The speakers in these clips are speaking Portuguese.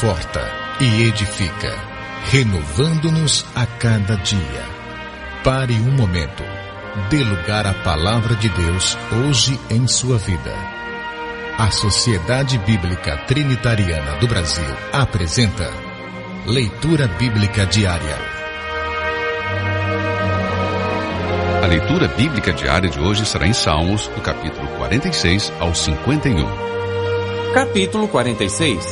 conforta e edifica, renovando-nos a cada dia. Pare um momento. Dê lugar à palavra de Deus hoje em sua vida. A Sociedade Bíblica Trinitariana do Brasil apresenta Leitura Bíblica Diária. A leitura bíblica diária de hoje será em Salmos, do capítulo 46 ao 51. Capítulo 46.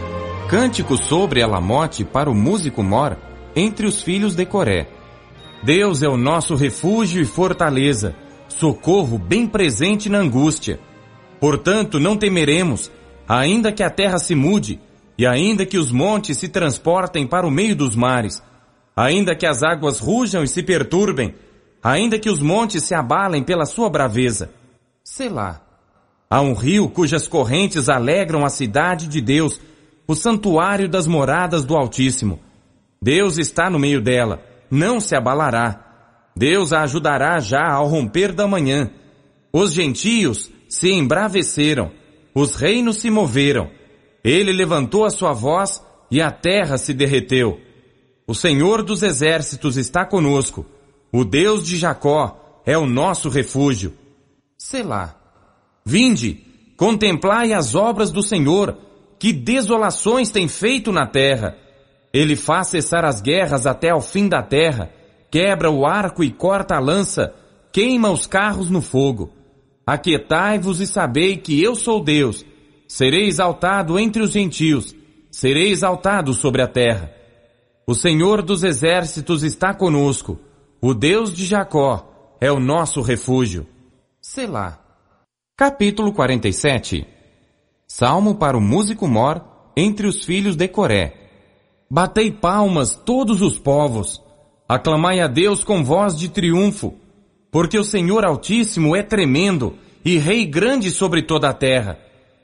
Cântico sobre Elamote para o músico Mor, entre os filhos de Coré. Deus é o nosso refúgio e fortaleza, socorro bem presente na angústia. Portanto, não temeremos, ainda que a terra se mude, e ainda que os montes se transportem para o meio dos mares, ainda que as águas rujam e se perturbem, ainda que os montes se abalem pela sua braveza. Selá. Há um rio cujas correntes alegram a cidade de Deus, o santuário das moradas do Altíssimo. Deus está no meio dela, não se abalará. Deus a ajudará já ao romper da manhã. Os gentios se embraveceram, os reinos se moveram. Ele levantou a sua voz e a terra se derreteu. O Senhor dos exércitos está conosco. O Deus de Jacó é o nosso refúgio. Selá. Vinde, contemplai as obras do Senhor, que desolações tem feito na terra. Ele faz cessar as guerras até ao fim da terra, quebra o arco e corta a lança, queima os carros no fogo. Aquietai-vos e sabei que eu sou Deus. Serei exaltado entre os gentios, serei exaltado sobre a terra. O Senhor dos exércitos está conosco. O Deus de Jacó é o nosso refúgio. Selá. Capítulo 47. Salmo para o músico Mor, entre os filhos de Coré. Batei palmas todos os povos. Aclamai a Deus com voz de triunfo. Porque o Senhor Altíssimo é tremendo e Rei grande sobre toda a terra.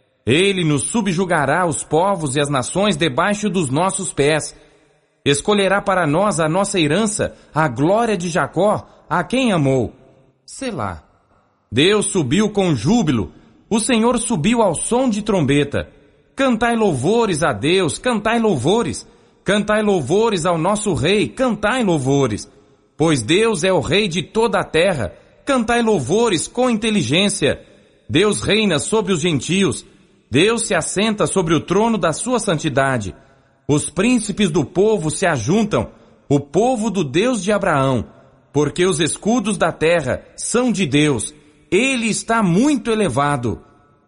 Ele nos subjugará os povos e as nações debaixo dos nossos pés. Escolherá para nós a nossa herança, a glória de Jacó, a quem amou. Selá. Deus subiu com júbilo, o Senhor subiu ao som de trombeta. Cantai louvores a Deus, cantai louvores. Cantai louvores ao nosso Rei, cantai louvores. Pois Deus é o Rei de toda a terra, cantai louvores com inteligência. Deus reina sobre os gentios, Deus se assenta sobre o trono da sua santidade. Os príncipes do povo se ajuntam, o povo do Deus de Abraão, porque os escudos da terra são de Deus, Ele está muito elevado.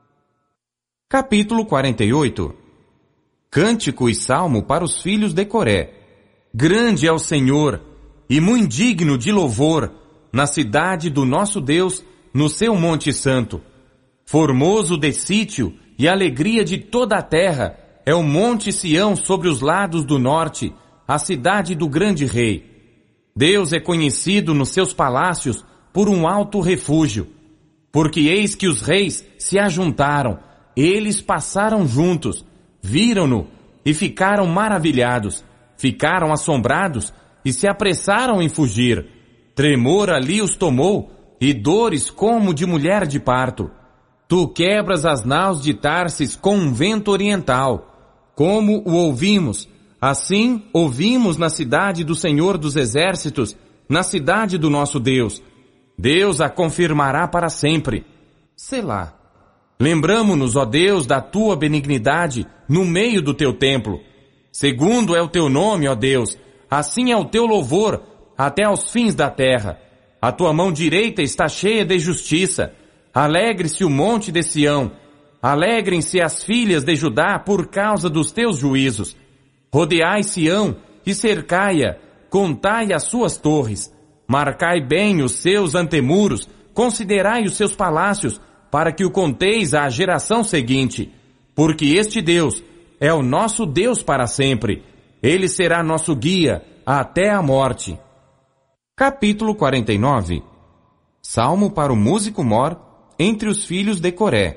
Capítulo 48. Cântico e salmo para os filhos de Coré. Grande é o Senhor, e muito digno de louvor, na cidade do nosso Deus, no seu monte santo. Formoso de sítio e alegria de toda a terra, é o monte Sião sobre os lados do norte, a cidade do grande rei. Deus é conhecido nos seus palácios por um alto refúgio. Porque eis que os reis se ajuntaram, eles passaram juntos, viram-no e ficaram maravilhados, ficaram assombrados e se apressaram em fugir. Tremor ali os tomou e dores como de mulher de parto. Tu quebras as naus de Tarsis com um vento oriental. Como o ouvimos, assim ouvimos na cidade do Senhor dos exércitos, na cidade do nosso Deus. Deus a confirmará para sempre. Selá. Lembramo-nos, ó Deus, da tua benignidade no meio do teu templo. Segundo é o teu nome, ó Deus, assim é o teu louvor até aos fins da terra. A tua mão direita está cheia de justiça. Alegre-se o monte de Sião. Alegrem-se as filhas de Judá por causa dos teus juízos. Rodeai Sião e cercai-a, contai as suas torres. Marcai bem os seus antemuros, considerai os seus palácios, para que o conteis à geração seguinte. Porque este Deus é o nosso Deus para sempre. Ele será nosso guia até a morte. Capítulo 49. Salmo para o músico Mor, entre os filhos de Coré.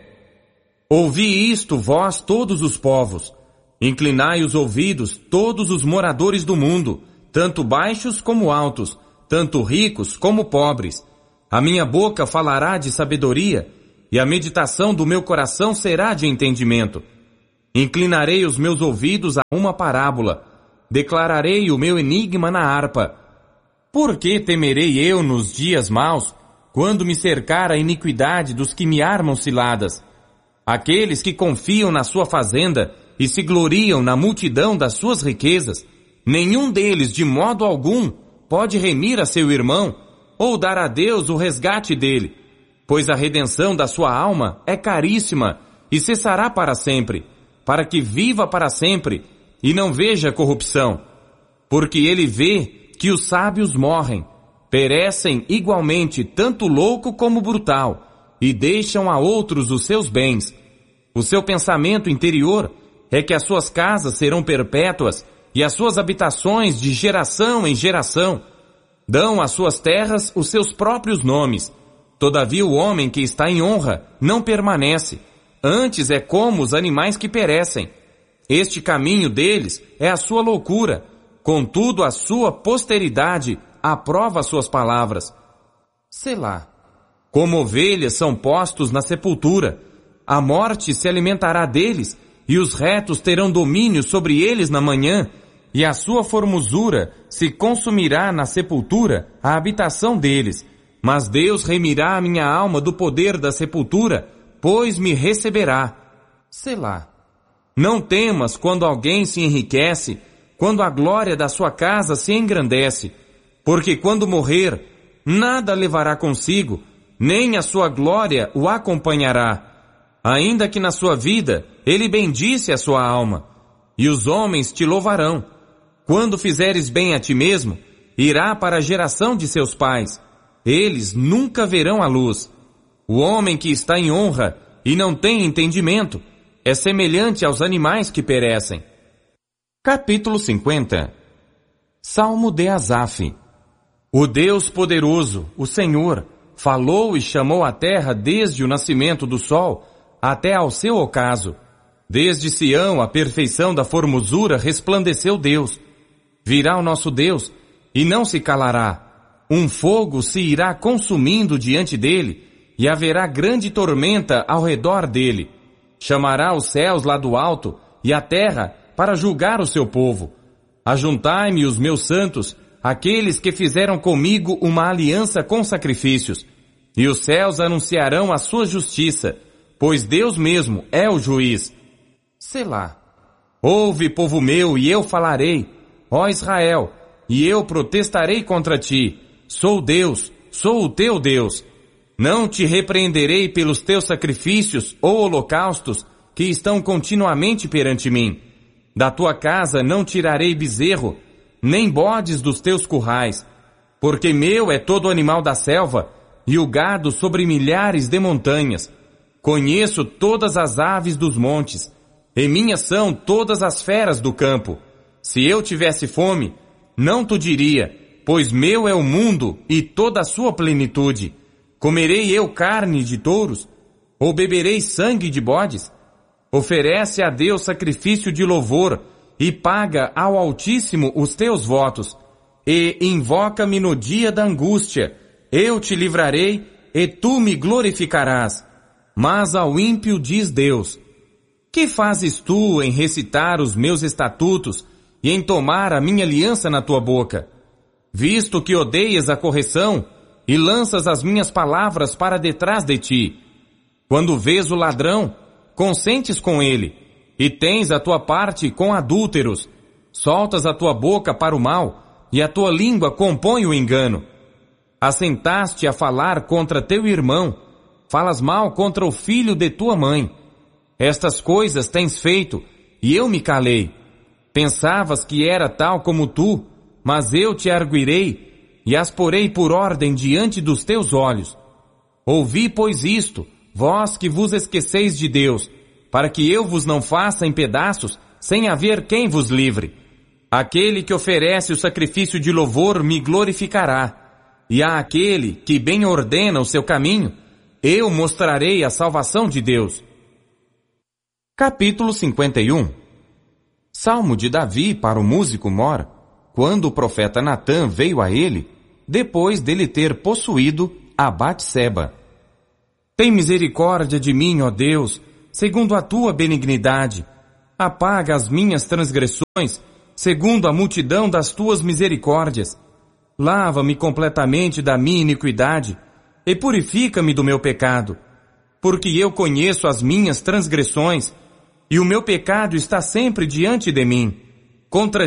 Ouvi isto, vós todos os povos. Inclinai os ouvidos, todos os moradores do mundo, tanto baixos como altos, tanto ricos como pobres. A minha boca falará de sabedoria, e a meditação do meu coração será de entendimento. Inclinarei os meus ouvidos a uma parábola. Declararei o meu enigma na harpa. Por que temerei eu nos dias maus, quando me cercar a iniquidade dos que me armam ciladas? Aqueles que confiam na sua fazenda e se gloriam na multidão das suas riquezas, nenhum deles de modo algum pode remir a seu irmão ou dar a Deus o resgate dele, pois a redenção da sua alma é caríssima e cessará para sempre, para que viva para sempre e não veja corrupção. Porque ele vê que os sábios morrem, perecem igualmente tanto louco como brutal, e deixam a outros os seus bens. O seu pensamento interior é que as suas casas serão perpétuas e as suas habitações de geração em geração. Dão às suas terras os seus próprios nomes. Todavia o homem que está em honra não permanece, antes é como os animais que perecem. Este caminho deles é a sua loucura, contudo a sua posteridade aprova as suas palavras. Selá. Como ovelhas são postos na sepultura, a morte se alimentará deles, e os retos terão domínio sobre eles na manhã, e a sua formosura se consumirá na sepultura, a habitação deles. Mas Deus remirá a minha alma do poder da sepultura, pois me receberá. Selá. Não temas quando alguém se enriquece, quando a glória da sua casa se engrandece, porque quando morrer, nada levará consigo, nem a sua glória o acompanhará. Ainda que na sua vida ele bendisse a sua alma, e os homens te louvarão. Quando fizeres bem a ti mesmo, irá para a geração de seus pais. Eles nunca verão a luz. O homem que está em honra e não tem entendimento é semelhante aos animais que perecem. Capítulo 50. Salmo de Asaf. O Deus poderoso, o Senhor, falou e chamou a terra desde o nascimento do sol até ao seu ocaso. Desde Sião, a perfeição da formosura, resplandeceu Deus. Virá o nosso Deus e não se calará. Um fogo se irá consumindo diante dele e haverá grande tormenta ao redor dele. Chamará os céus lá do alto e a terra para julgar o seu povo. Ajuntai-me os meus santos, aqueles que fizeram comigo uma aliança com sacrifícios, e os céus anunciarão a sua justiça, pois Deus mesmo é o juiz. Selá. Ouve, povo meu, e eu falarei, ó Israel, e eu protestarei contra ti. Sou Deus, sou o teu Deus. Não te repreenderei pelos teus sacrifícios ou holocaustos que estão continuamente perante mim. Da tua casa não tirarei bezerro, nem bodes dos teus currais, porque meu é todo animal da selva e o gado sobre milhares de montanhas. Conheço todas as aves dos montes, e minhas são todas as feras do campo. Se eu tivesse fome, não tu diria, pois meu é o mundo e toda a sua plenitude. Comerei eu carne de touros? Ou beberei sangue de bodes? Oferece a Deus sacrifício de louvor e paga ao Altíssimo os teus votos. E invoca-me no dia da angústia. Eu te livrarei e tu me glorificarás. Mas ao ímpio diz Deus: que fazes tu em recitar os meus estatutos e em tomar a minha aliança na tua boca? Visto que odeias a correção e lanças as minhas palavras para detrás de ti. Quando vês o ladrão, consentes com ele, e tens a tua parte com adúlteros. Soltas a tua boca para o mal, e a tua língua compõe o engano. Assentaste a falar contra teu irmão, falas mal contra o filho de tua mãe. Estas coisas tens feito, e eu me calei. Pensavas que era tal como tu, mas eu te arguirei, e as porei por ordem diante dos teus olhos. Ouvi, pois, isto, vós que vos esqueceis de Deus, para que eu vos não faça em pedaços, sem haver quem vos livre. Aquele que oferece o sacrifício de louvor me glorificará, e a aquele que bem ordena o seu caminho, eu mostrarei a salvação de Deus. Capítulo 51. Salmo de Davi para o músico Mor, quando o profeta Natã veio a ele, depois dele ter possuído a Batseba. Tem misericórdia de mim, ó Deus, segundo a tua benignidade. Apaga as minhas transgressões, segundo a multidão das tuas misericórdias. Lava-me completamente da minha iniquidade e purifica-me do meu pecado, porque eu conheço as minhas transgressões e o meu pecado está sempre diante de mim. Contra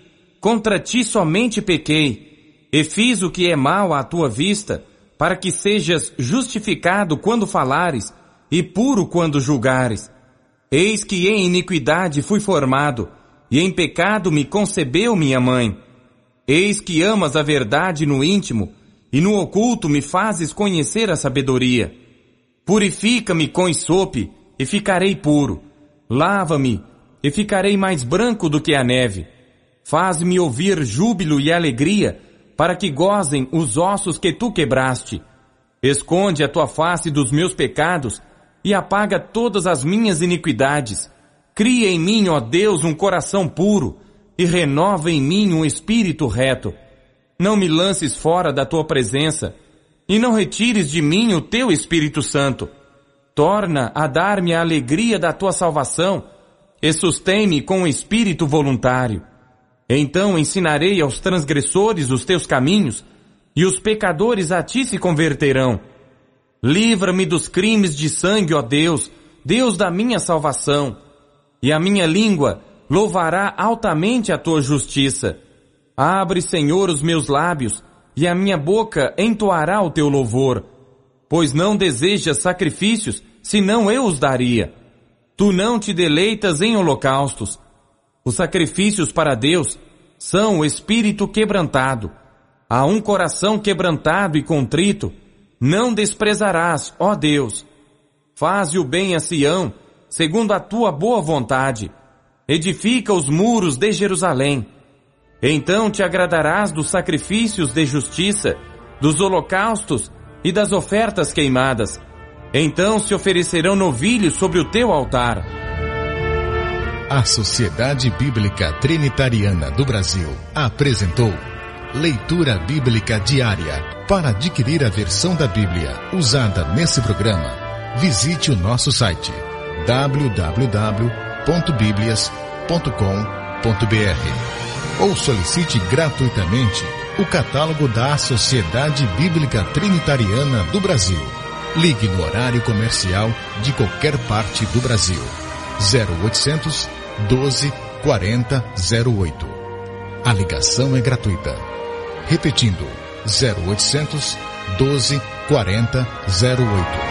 ti somente pequei e fiz o que é mal à tua vista, para que sejas justificado quando falares e puro quando julgares. Eis que em iniquidade fui formado, e em pecado me concebeu minha mãe. Eis que amas a verdade no íntimo, e no oculto me fazes conhecer a sabedoria. Purifica-me com isope, e ficarei puro. Lava-me, e ficarei mais branco do que a neve. Faz-me ouvir júbilo e alegria, para que gozem os ossos que tu quebraste. Esconde a tua face dos meus pecados, e apaga todas as minhas iniquidades. Cria em mim, ó Deus, um coração puro, e renova em mim um espírito reto. Não me lances fora da tua presença, e não retires de mim o teu Espírito Santo. Torna a dar-me a alegria da tua salvação, e sustém-me com um espírito voluntário. Então ensinarei aos transgressores os teus caminhos, e os pecadores a ti se converterão. Livra-me dos crimes de sangue, ó Deus, Deus da minha salvação. E a minha língua louvará altamente a tua justiça. Abre, Senhor, os meus lábios, e a minha boca entoará o teu louvor. Pois não desejas sacrifícios, senão eu os daria. Tu não te deleitas em holocaustos. Os sacrifícios para Deus são o espírito quebrantado. A um coração quebrantado e contrito, não desprezarás, ó Deus. Faze o bem a Sião, segundo a tua boa vontade. Edifica os muros de Jerusalém. Então te agradarás dos sacrifícios de justiça, dos holocaustos e das ofertas queimadas. Então se oferecerão novilhos sobre o teu altar. A Sociedade Bíblica Trinitariana do Brasil apresentou Leitura Bíblica Diária. Para adquirir a versão da Bíblia usada nesse programa, visite o nosso site www.biblias.com.br ou solicite gratuitamente o catálogo da Sociedade Bíblica Trinitariana do Brasil. Ligue no horário comercial de qualquer parte do Brasil. 0800 12 40 08. A ligação é gratuita. Repetindo, 0800 12 40 08.